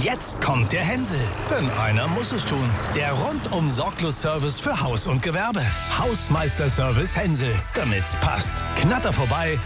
Jetzt kommt der Hänsel. Denn einer muss es tun. Der rundum sorglos Service für Haus und Gewerbe. Hausmeister Service Hänsel. Damit's passt. Knatter vorbei